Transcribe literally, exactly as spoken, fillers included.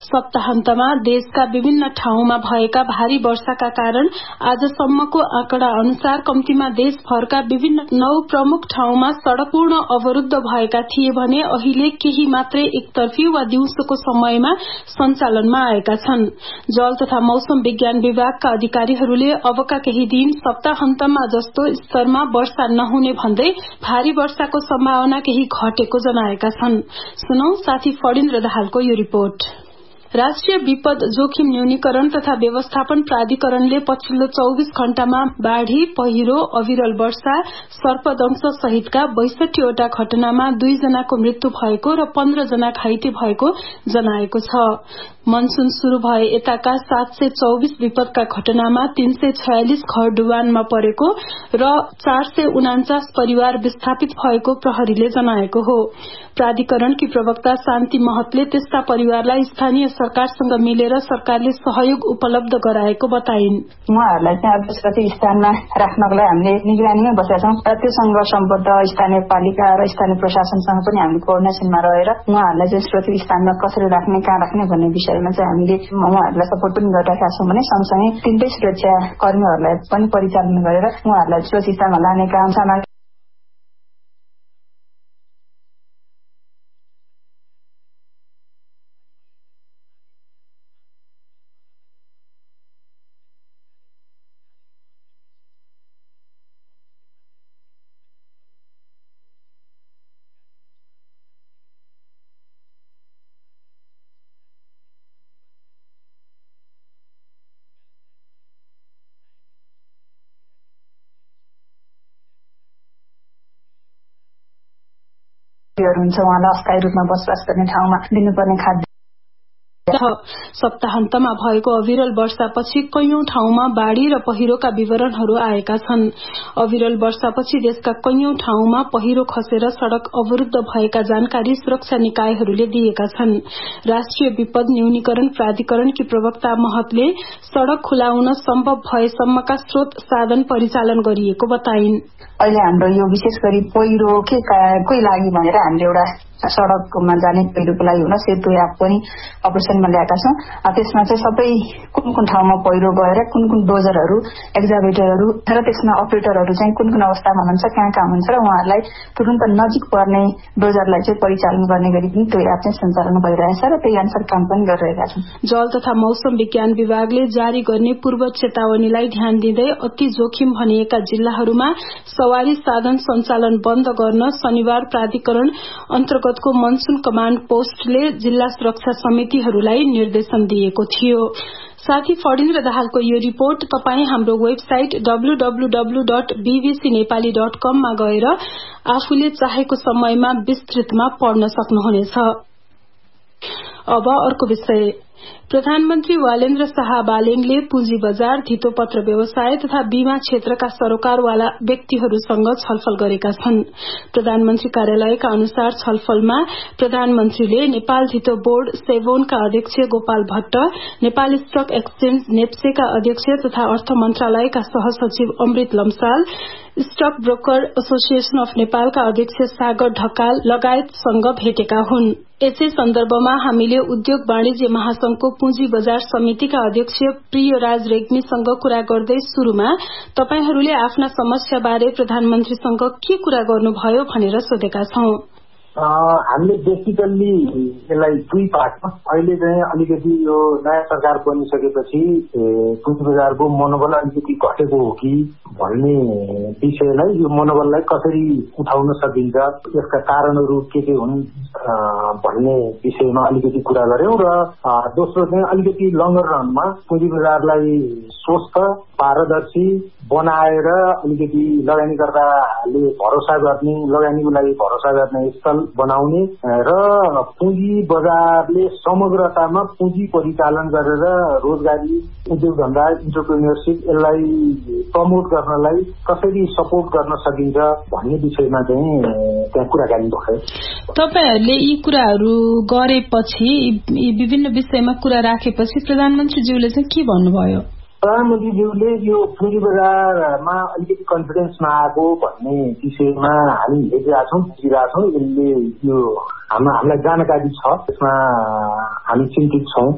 सप्ताहन्तमा देशका विभिन्न ठाउँमा भएका भारी वर्षाका कारण आजसम्मको आँकडा अनुसार कम्तीमा देशभरका विभिन्न नौ प्रमुख ठाउँमा सड़क पूर्ण अवरूद्ध भएका थिए भने अहिले केही मात्रै एकतर्फी वा दिउँसोको समयमा सञ्चालनमा आएका छन्। जल तथा मौसम विज्ञान विभागका अधिकारीहरूले अबका केही दिन सप्ताहन्तमा जस्तो स्तरमा वर्षा नहुने भन्दै भारी वर्षाको सम्भावना केही घटेको जनाएका छन्। सुनौ साथी फणिन्द्र दाहालको यो रिपोर्ट। राष्ट्रिय विपद जोखिम न्यूनीकरण तथा व्यवस्थापन प्राधिकरणले पछिल्लो चौबीस घण्टामा बाढ़ी, पहिरो, अविरल वर्षा, सर्पदंश सहितका बैसठीवटा घटनामा दुई जनाको मृत्यु भएको र पन्ध्र जना घाइते भएको जनाएको छ। मनसून शुरू भए यताका सात सय चौबीस विपदका घटनामा तीन सय छयालिस घर डुबानमा परेको र चार सय उनाचास परिवार विस्थापित भएको प्रहरीले जनाएको हो। प्राधिकरणकी प्रवक्ता शान्ति महतले त्यस्ता परिवारलाई स्थानीय सरकारसँग मिलेर सरकारले सहयोग उपलब्ध गराएको बताइन्। उहाँहरूलाई चाहिँ अब सुरक्षित स्थानमा राख्नको लागि हामीले निगरानीमै बसेका छौं र त्योसँग सम्बद्ध स्थानीय पालिका र स्थानीय प्रशासनसँग पनि हामीले कोअर्डिनेसनमा रहेर उहाँहरूलाई चाहिँ सुरक्षित स्थानमा कसरी राख्ने, कहाँ राख्ने भन्ने विषयमा चाहिँ हामीले उहाँहरूलाई सपोर्ट पनि गरिरहेका छौं भने सँगसँगै तीनटै सुरक्षा कर्मीहरूलाई पनि परिचालन गरेर उहाँहरूलाई सुरक्षित स्थानमा लाने काम सामान्य हुन्छ। उहाँलाई अस्थायी रूपमा बसोबास गर्ने ठाउँमा दिनुपर्ने खाद्य सप्ताहन्तमा भएको अविरल वर्षापछि कैयौं ठाउँमा बाढ़ी र पहिरोका विवरणहरू आएका छन्। अविरल वर्षापछि देशका कैयौं ठाउँमा पहिरो खसेर सड़क अवरूद्ध भएका जानकारी सुरक्षा निकायहरूले दिएका छन्। राष्ट्रिय विपद न्यूनीकरण प्राधिकरणकी प्रवक्ता महतले सड़क खुलाउन सम्भव भएसम्मका स्रोत साधन परिचालन गरिएको बताइन्। अहिले हाम्रो यो विशेष गरी पहिरो के कोही लागि भनेर हामीले एउटा सड़कमा जाने पहिरोको लागि हुन सेतु एप पनि अपरेसनमा ल्याएका छौं। त्यसमा चाहिँ सबै कुन कुन ठाउँमा पहिरो गएर कुन कुन डोजरहरू, एक्जाभेटरहरू र त्यसमा अपरेटरहरू चाहिँ कुन कुन अवस्थामा हुन्छ, कहाँ कहाँ हुन्छ र उहाँहरूलाई तुरुन्त नजिक पर्ने डोजरलाई चाहिँ परिचालन गर्ने गरी पनि त्यो एप चाहिँ सञ्चालन भइरहेछ र त्यही अनुसार काम पनि गरिरहेका छौं। जल तथा मौसम विज्ञान विभागले जारी गर्ने पूर्व चेतावनीलाई ध्यान दिँदै अति जोखिम भनिएका जिल्लाहरूमा सवारी साधन सञ्चालन बन्द गर्न शनिबार प्राधिकरण अन्तर्गतको मनसून कमाण्ड पोस्टले जिल्ला सुरक्षा समितिहरूलाई निर्देशन दिएको थियो। साथी फणिन्द्र दाहालको यो रिपोर्ट तपाई हाम्रो website W W W dot BBC Nepali dot कम मा गएर आफूले चाहेको समयमा विस्तृतमा पढ्न सक्नुहुनेछ। अब अर्को विषय। प्रधानमन्त्री वालेन्द्र शाह बालेङले पुँजी बजार, धितो पत्र व्यवसाय तथा बीमा क्षेत्रका सरोकारवाला व्यक्तिहरूसँग छलफल गरेका छन्। प्रधानमन्त्री कार्यालयका अनुसार छलफलमा प्रधानमन्त्रीले नेपाल धितो बोर्ड सेभोनका अध्यक्ष गोपाल भट्ट, नेपाल स्टक एक्सचेन्ज नेप्सेका अध्यक्ष तथा अर्थ मन्त्रालयका सहसचिव अमृत Lamsal, stock broker association of नेपालका अध्यक्ष सागर ढकाल लगायतसँग भेटेका हुन्। यसै सन्दर्भमा हामीले उद्योग वाणिज्य महासंघको पुँजी बजार समितिका अध्यक्ष प्रियराज रेग्मीसँग कुरा गर्दै शुरूमा तपाईहरूले आफ्ना समस्याबारे प्रधानमन्त्रीसँग के कुरा गर्नुभयो भनेर सोधेका छौं। हामीले बेसिकल्ली यसलाई दुई पार्टमा अहिले चाहिँ अलिकति यो नयाँ सरकार बनिसकेपछि पुँजी बजारको मनोबल अलिकति घटेको हो कि भन्ने विषयलाई, यो मनोबललाई कसरी उठाउन सकिन्छ, यसका कारणहरू के के हुन् भन्ने विषयमा अलिकति कुरा गर्यौं र दोस्रो चाहिँ अलिकति लङ्गर रनमा पुँजी बजारलाई स्वस्थ, पारदर्शी बनाएर अलिकति लगानीकर्ताले भरोसा गर्ने, लगानीको लागि भरोसा गर्ने स्थल बनाउने र पुँजी बजारले समग्रतामा पुँजी परिचालन गरेर रोजगारी, उद्योग धन्दा, इन्टरप्रेन्योरशिप यसलाई प्रमोट गर्नलाई कसरी सपोर्ट गर्न सकिन्छ भन्ने विषयमा चाहिँ त्यहाँ कुराकानी भयो। तपाईहरूले यी कुराहरू गरेपछि, यी विभिन्न विषयमा कुरा राखेपछि प्रधानमन्त्रीज्यूले चाहिँ के भन्नुभयो? प्रधानमन्त्रीज्यूले यो पुँजी बजारमा अलिकति कन्फिडेन्समा आएको भन्ने विषयमा हामी हेरिरहेका छौँ, बुझिरहेका छौँ। यसले यो हामीलाई जानकारी छ, त्यसमा हामी चिन्तित छौँ।